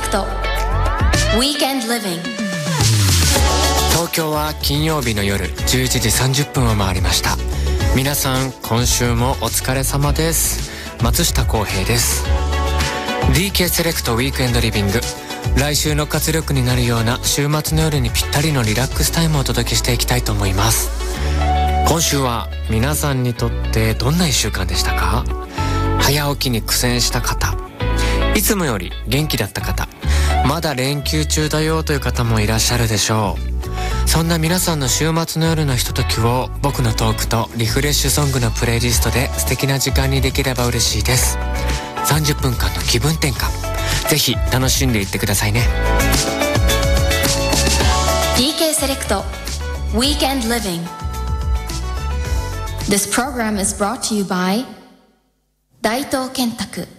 ト Weekend Living。 東京は金曜日の夜11時30分を回りました。皆さん今週もお疲れ様です。松下洸平です。 DK セレクトウィークエンドリビング、来週の活力になるような週末の夜にぴったりのリラックスタイムをお届けしていきたいと思います。今週は皆さんにとってどんな1週間でしたか？早起きに苦戦した方、いつもより元気だった方、まだ連休中だよという方もいらっしゃるでしょう。そんな皆さんの週末の夜のひとときを僕のトークとリフレッシュソングのプレイリストで素敵な時間にできれば嬉しいです。30分間の気分転換、ぜひ楽しんでいってくださいね。 DK セレクト Weekend Living。 This program is brought to you by 大東建託